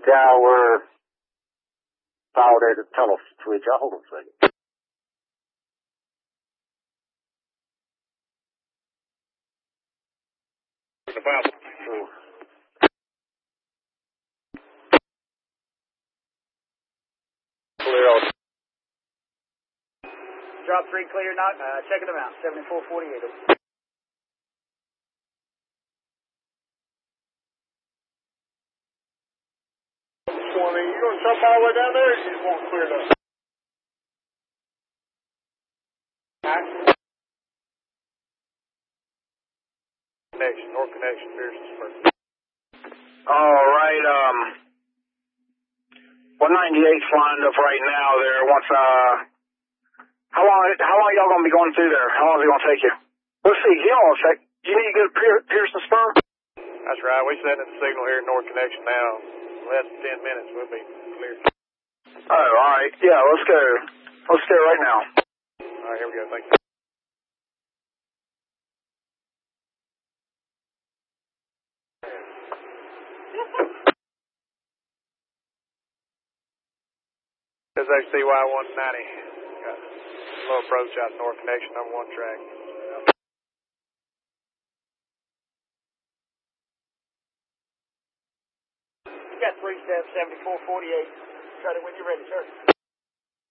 Yeah, we're powered at the tunnel switch. I'll hold on a second. Clear on. Drop 3 clear, not checking them out. 7448. 20. You gonna jump all the way down there, or you just want to clear it up? Connection, north connection, Pearsonsburg. All right, 198's flying up right now there. Once, how long y'all gonna be going through there? How long is it gonna take you? Let's see, hold on a sec. You need to go to Pearson Spur? That's right, we're sending the signal here in north connection now. Less than 10 minutes, we'll be clear. Oh, all right. Yeah, let's go. Let's go right now. All right, here we go. Thank you. This is HCY 190. Got a low approach out north connection, number 1 track. You got 3 steps, 7448. Cut it when you're ready, sir.